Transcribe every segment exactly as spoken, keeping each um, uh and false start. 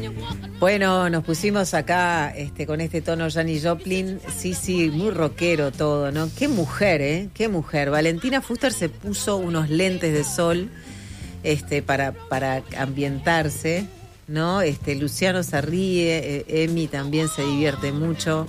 Bueno, nos pusimos acá este, con este tono Janis Joplin. Sí, sí, muy rockero todo, ¿no? Qué mujer, ¿eh? Qué mujer. Valentina Fuster se puso unos lentes de sol este, para, para ambientarse, ¿no? Este, Luciano se ríe, eh, Emi también se divierte mucho.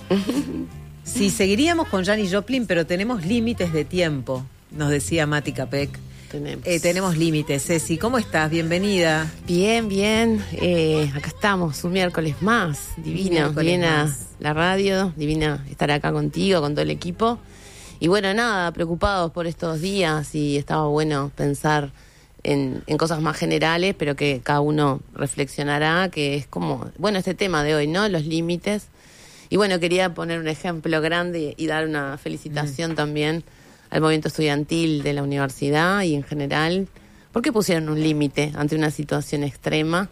Sí, seguiríamos con Janis Joplin, pero tenemos límites de tiempo, nos decía Mati Capek. Tenemos, eh, tenemos límites. Ceci, ¿cómo estás? Bienvenida. Bien, bien. Eh, acá estamos, un miércoles más. Divina, divina más. La radio, divina estar acá contigo, con todo el equipo. Y bueno, nada, preocupados por estos días y estaba bueno pensar en, en cosas más generales, pero que cada uno reflexionará, que es como, bueno, este tema de hoy, ¿no? Los límites. Y bueno, quería poner un ejemplo grande y dar una felicitación mm. también al movimiento estudiantil de la universidad y en general, porque pusieron un límite ante una situación extrema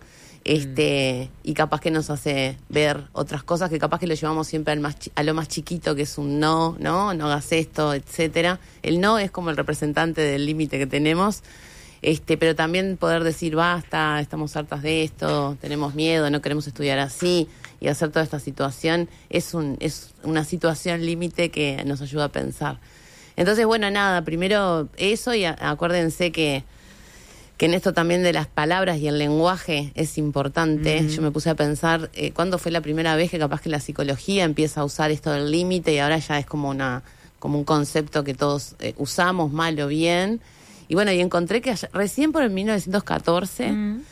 este mm. y capaz que nos hace ver otras cosas que capaz que lo llevamos siempre al más chi- a lo más chiquito, que es un no, no, no hagas esto, etcétera. El no es como el representante del límite que tenemos, este, pero también poder decir basta, estamos hartas de esto, tenemos miedo, no queremos estudiar así, y hacer toda esta situación es un es una situación límite que nos ayuda a pensar. Entonces, bueno, nada, primero eso y a, acuérdense que, que en esto también de las palabras y el lenguaje es importante. Mm-hmm. Yo me puse a pensar, eh, ¿cuándo fue la primera vez que capaz que la psicología empieza a usar esto del límite y ahora ya es como una como un concepto que todos eh, usamos, mal o bien? Y bueno, y encontré que allá, recién por el mil novecientos catorce, mm-hmm.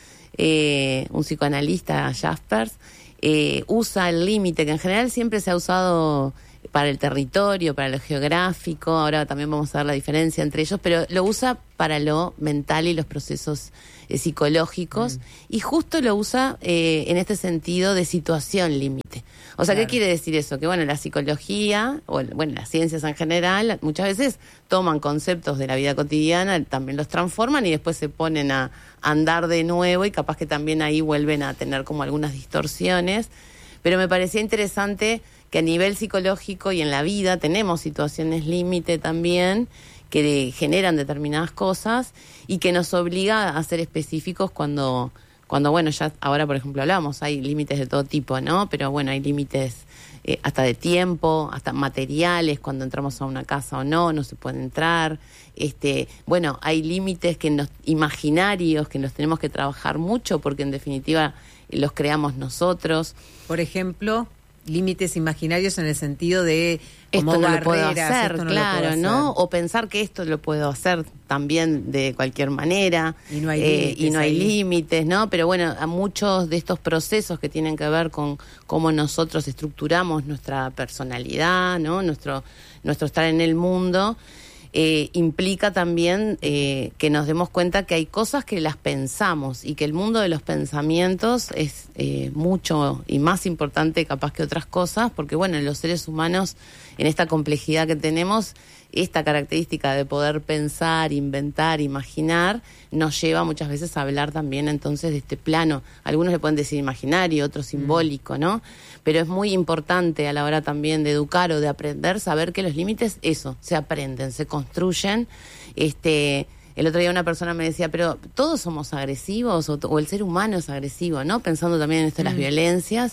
eh, un psicoanalista, Jaspers, eh, usa el límite, que en general siempre se ha usado para el territorio, para lo geográfico, ahora también vamos a ver la diferencia entre ellos, pero lo usa para lo mental y los procesos eh, psicológicos, mm. y justo lo usa eh, en este sentido de situación límite. O sea, claro. ¿Qué quiere decir eso? Que bueno, la psicología, o bueno, las ciencias en general, muchas veces toman conceptos de la vida cotidiana, también los transforman y después se ponen a andar de nuevo y capaz que también ahí vuelven a tener como algunas distorsiones, pero me parecía interesante que a nivel psicológico y en la vida tenemos situaciones límite también que generan determinadas cosas y que nos obliga a ser específicos cuando, cuando bueno, ya ahora por ejemplo hablamos, hay límites de todo tipo, ¿no? Pero bueno, hay límites eh, hasta de tiempo, hasta materiales, cuando entramos a una casa o no, no se puede entrar. Este, bueno, hay límites que nos, imaginarios que los tenemos que trabajar mucho porque en definitiva los creamos nosotros. Por ejemplo, límites imaginarios en el sentido de como esto no barreras, lo puedo hacer, esto no claro, lo puedo hacer. ¿no? O pensar que esto lo puedo hacer también de cualquier manera. Y no hay eh, límites. Y no hay ahí. límites, ¿no? Pero bueno, a muchos de estos procesos que tienen que ver con cómo nosotros estructuramos nuestra personalidad, ¿no? Nuestro, nuestro estar en el mundo, Eh, implica también eh, que nos demos cuenta que hay cosas que las pensamos y que el mundo de los pensamientos es eh, mucho y más importante capaz que otras cosas, porque bueno, los seres humanos en esta complejidad que tenemos, esta característica de poder pensar, inventar, imaginar, nos lleva muchas veces a hablar también entonces de este plano. Algunos le pueden decir imaginario, otros simbólico, ¿no? Pero es muy importante a la hora también de educar o de aprender, saber que los límites, eso, se aprenden, se construyen. Este, el otro día una persona me decía, pero ¿todos somos agresivos o, o el ser humano es agresivo, ¿no? Pensando también en esto de las mm. violencias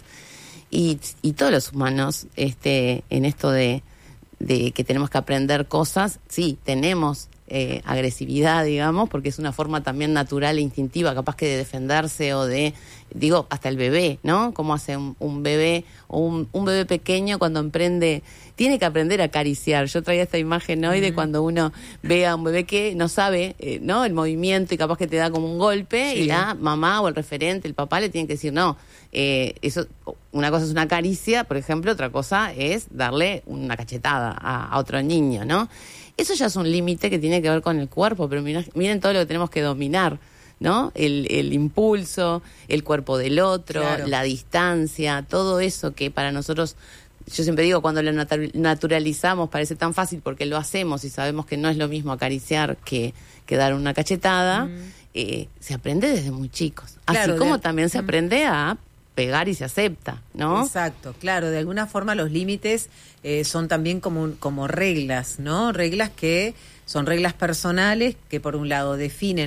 y, y todos los humanos, este, en esto de, de que tenemos que aprender cosas, sí, tenemos eh, agresividad, digamos, porque es una forma también natural e instintiva, capaz que de defenderse o de, digo, hasta el bebé, ¿no? Cómo hace un, un bebé o un, un bebé pequeño cuando emprende, tiene que aprender a acariciar. Yo traía esta imagen hoy uh-huh. de cuando uno ve a un bebé que no sabe, eh, ¿no? El movimiento y capaz que te da como un golpe sí. y la mamá o el referente, el papá le tiene que decir, no, eh, eso, una cosa es una caricia, por ejemplo, otra cosa es darle una cachetada a, a otro niño, ¿no? Eso ya es un límite que tiene que ver con el cuerpo, pero miren, miren todo lo que tenemos que dominar, ¿no? El, el impulso, el cuerpo del otro, claro. la distancia, todo eso que para nosotros, yo siempre digo, cuando lo natu- naturalizamos parece tan fácil porque lo hacemos y sabemos que no es lo mismo acariciar que, que dar una cachetada, mm. eh, se aprende desde muy chicos. Claro, así como de... también se mm. aprende a pegar y se acepta, ¿no? Exacto, claro, de alguna forma los límites eh, son también como, como reglas, ¿no? Reglas que son reglas personales que por un lado definen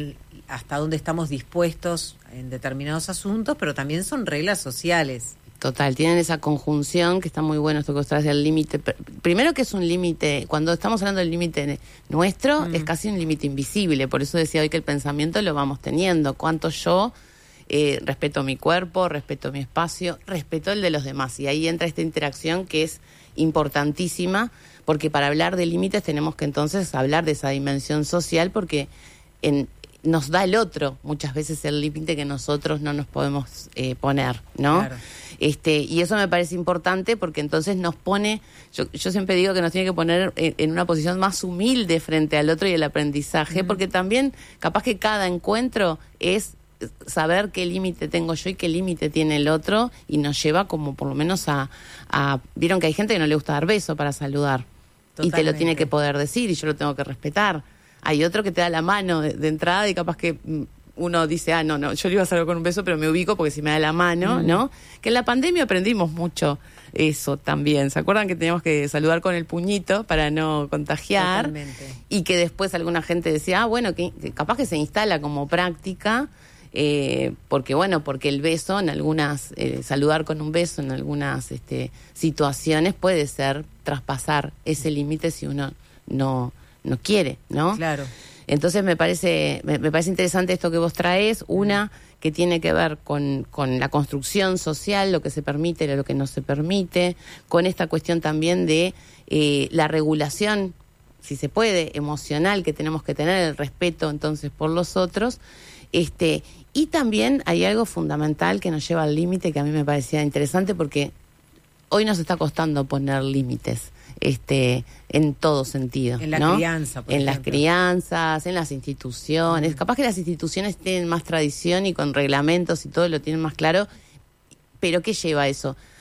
hasta dónde estamos dispuestos en determinados asuntos, pero también son reglas sociales. Total, tienen esa conjunción que está muy bueno esto que vos traes del límite. Primero que es un límite, cuando estamos hablando del límite nuestro, mm. es casi un límite invisible, por eso decía hoy que el pensamiento lo vamos teniendo. Cuánto yo eh, respeto mi cuerpo, respeto mi espacio, respeto el de los demás. Y ahí entra esta interacción que es importantísima, porque para hablar de límites tenemos que entonces hablar de esa dimensión social, porque en nos da el otro muchas veces el límite que nosotros no nos podemos eh, poner, ¿no? Claro. Este, y eso me parece importante porque entonces nos pone, yo, yo siempre digo que nos tiene que poner en, en una posición más humilde frente al otro y el aprendizaje, uh-huh. porque también capaz que cada encuentro es saber qué límite tengo yo y qué límite tiene el otro, y nos lleva como por lo menos a, a... Vieron que hay gente que no le gusta dar beso para saludar. Totalmente. Y te lo tiene que poder decir y yo lo tengo que respetar. Hay otro que te da la mano de, de entrada y capaz que uno dice, ah, no, no, yo le iba a saludar con un beso, pero me ubico porque si me da la mano, mm. ¿no? Que en la pandemia aprendimos mucho eso también. ¿Se acuerdan que teníamos que saludar con el puñito para no contagiar? Totalmente. Y que después alguna gente decía, ah, bueno, que, que capaz que se instala como práctica, eh, porque bueno, porque el beso en algunas, eh, saludar con un beso en algunas este, situaciones puede ser traspasar ese límite si uno no... no quiere, ¿no? Claro. Entonces me parece me, me parece interesante esto que vos traes, una que tiene que ver con, con la construcción social, lo que se permite y lo que no se permite, con esta cuestión también de eh, la regulación, si se puede, emocional que tenemos que tener, el respeto entonces por los otros, este y también hay algo fundamental que nos lleva al límite que a mí me parecía interesante porque hoy nos está costando poner límites. Este, en todo sentido. En la ¿no? crianza, por En ejemplo. las crianzas, en las instituciones. Mm. Capaz que las instituciones tienen más tradición y con reglamentos y todo lo tienen más claro. Pero ¿qué lleva eso?